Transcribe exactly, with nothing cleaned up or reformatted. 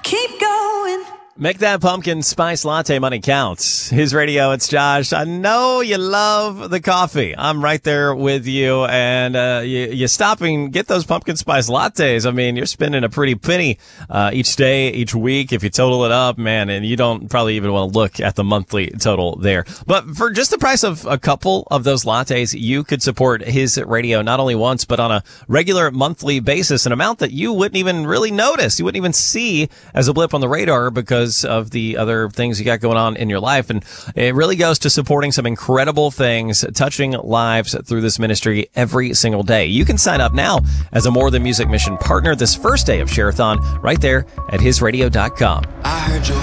Keep going. Make that pumpkin spice latte money count. His radio, it's Josh. I know you love the coffee. I'm right there with you. And uh, you, you stop and get those pumpkin spice lattes. I mean, you're spending a pretty penny uh, each day, each week, if you total it up, man. And you don't probably even want to look at the monthly total there. But for just the price of a couple of those lattes, you could support his radio not only once, but on a regular monthly basis, an amount that you wouldn't even really notice. You wouldn't even see as a blip on the radar because of the other things you got going on in your life. And it really goes to supporting some incredible things, touching lives through this ministry every single day. You can sign up now as a More Than Music Mission partner this first day of Share-a-thon right there at his radio dot com. I heard you